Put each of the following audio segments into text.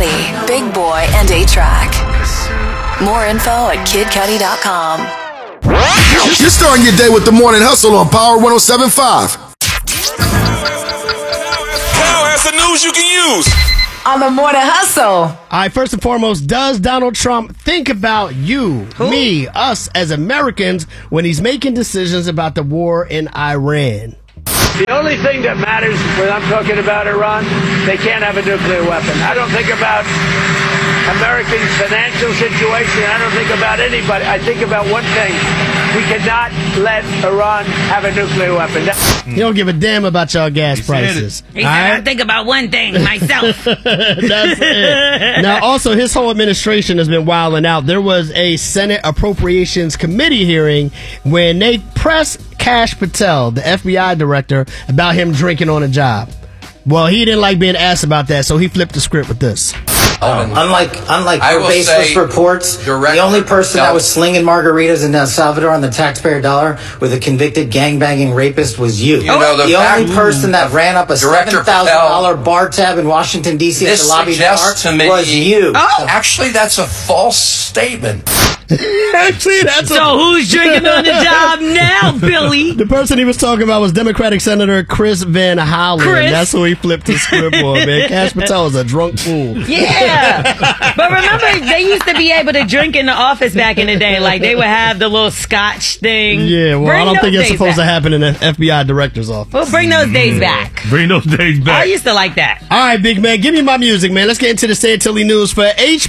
Cudi, Big Boy, and A-Track. More info at KidCudi.com. You're starting your day with the Morning Hustle on Power 107.5. Now has the news you can use on the Morning Hustle. All right, first and foremost, does Donald Trump think about you, me, us as Americans when he's making decisions about the war in Iran? The only thing that matters when I'm talking about Iran, they can't have a nuclear weapon. I don't think about Americans' financial situation. I don't think about anybody. I think about one thing. We cannot let Iran have a nuclear weapon. You don't give a damn about y'all gas prices. He said, I think about one thing, myself. That's it. Now, also, his whole administration has been wilding out. There was a Senate Appropriations Committee hearing when they pressed Kash Patel, the FBI director, about him drinking on a job. Well, he didn't like being asked about that, so he flipped the script with this. Unlike baseless reports, the only person that was slinging margaritas in El Salvador on the taxpayer dollar with a convicted gangbanging rapist was you. The only person that ran up a $7,000 bar tab in Washington, D.C. at the lobby bar was you. Actually, that's a false statement. So who's drinking on the job now, Billy? The person he was talking about was Democratic Senator Chris Van Hollen. That's who he flipped the script on, man. Kash Patel is a drunk fool. Yeah. But remember, they used to be able to drink in the office back in the day. Like, they would have the little scotch thing. Yeah, well, I don't think it's supposed to happen in the FBI director's office. Well, bring those days back. Bring those days back. I used to like that. All right, big man, give me my music, man. Let's get into the Say It Tilly news for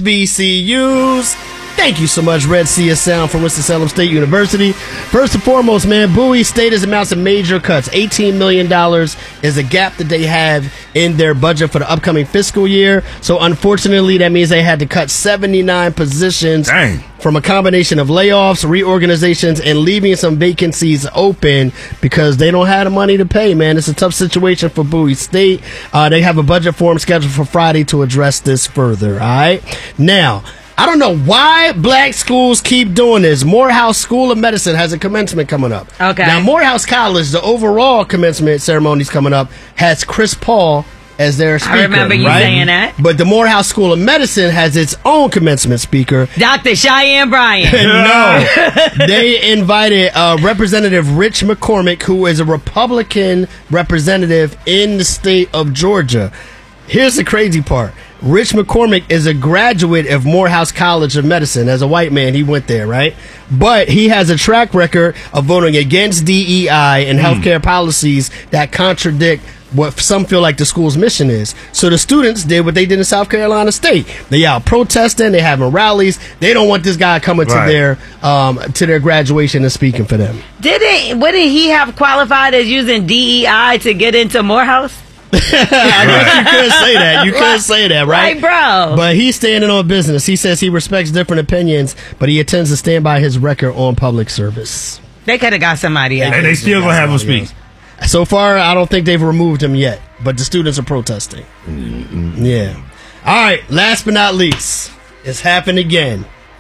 HBCUs. Thank you so much, Red Sea of Sound from Winston-Salem State University. First and foremost, man, Bowie State has announced some major cuts. $18 million is a gap that they have in their budget for the upcoming fiscal year. So, unfortunately, that means they had to cut 79 positions from a combination of layoffs, reorganizations, and leaving some vacancies open because they don't have the money to pay, man. It's a tough situation for Bowie State. They have a budget forum scheduled for Friday to address this further, all right? Now, I don't know why black schools keep doing this. Morehouse School of Medicine has a commencement coming up. Okay. Now, Morehouse College, the overall commencement ceremonies coming up, has Chris Paul as their speaker. I remember you saying that. But the Morehouse School of Medicine has its own commencement speaker. Dr. Cheyenne Bryant. No. They invited Representative Rich McCormick, who is a Republican representative in the state of Georgia. Here's the crazy part. Rich McCormick is a graduate of Morehouse College of Medicine. As a white man, he went there, right? But he has a track record of voting against DEI and healthcare policies that contradict what some feel like the school's mission is. So the students did what they did in South Carolina State. They out protesting, they having rallies. They don't want this guy coming to their graduation and speaking for them. Wouldn't he have qualified as using DEI to get into Morehouse? I guess you could say that. You could say that, right? Right, bro. But he's standing on business. He says he respects different opinions, but he intends to stand by his record on public service. They could have got somebody else. And they still going to have him speak. So far, I don't think they've removed him yet, but the students are protesting. Yeah. All right, last but not least, it's happened again.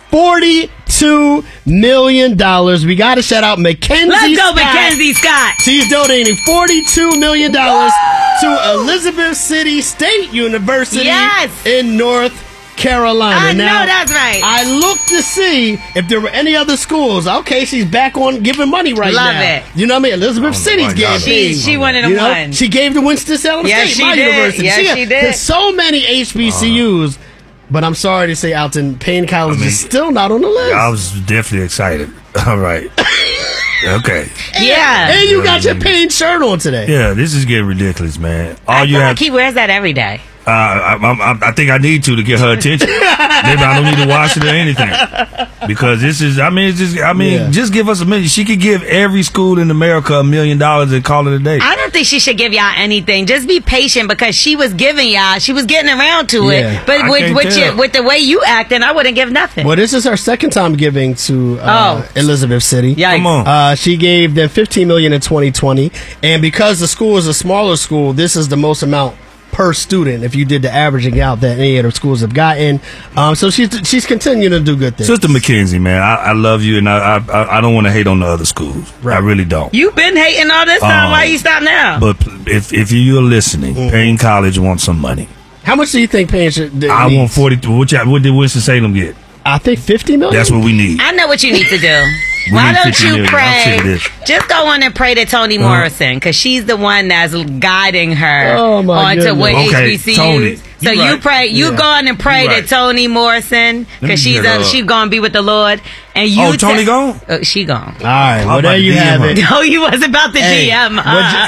$42 million. We got to shout out Mackenzie Scott. Let's go, Mackenzie Scott. She's donating $42 million to Elizabeth City State University in North Carolina. I know that's right. I looked to see if there were any other schools. Okay, she's back on giving money now. Love it. You know what I mean? Elizabeth City's getting paid. She one of the ones. She gave to Winston-Salem State, my university. Yes, she did. There's so many HBCUs. But I'm sorry to say, Alton, Payne College is still not on the list. I was definitely excited. All right. Okay. Yeah. And you got your Payne shirt on today. Yeah, this is getting ridiculous, man. I feel like he wears that every day. I think I need to get her attention. Maybe I don't need to wash it or anything. Because this is, just give us a minute. She could give every school in America $1 million and call it a day. I don't think she should give y'all anything. Just be patient because she was giving y'all, she was getting around to it. But with the way you acting, I wouldn't give nothing. Well, this is her second time giving to Elizabeth City. Yikes. Come on. She gave them $15 million in 2020. And because the school is a smaller school, this is the most amount per student if you did the averaging out that any other schools have gotten. So she's continuing to do good things. Sister McKenzie, man, I love you, and I don't want to hate on the other schools. Right. I really don't. You've been hating all this time. Why you stop now? But if you're listening, Payne College wants some money. How much do you think Payne should? I want 40. What did Winston-Salem get? I think 50 million. That's what we need. I know what you need to do. Why don't you pray? Just go on and pray to Toni Morrison, because she's the one that's guiding her onto what HBCUs. So you pray. You go on and pray to Toni Morrison, because she's gonna be with the Lord. And you Toni gone? She gone. All right. Well, there you have it. No, you was about to DM.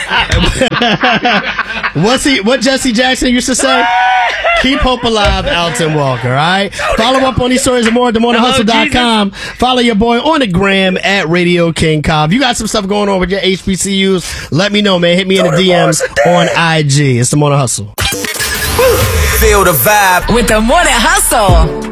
What Jesse Jackson used to say? Keep hope alive, Alton Walker. All right. Follow up on these stories and more at themorninghustle.com. Follow your boy on the gram at Radio King Cobb. You got some stuff going on with your HBCUs? Let me know, man. Hit me in the DMs on IG. It's the Morning Hustle. Feel the vibe with the Morning Hustle.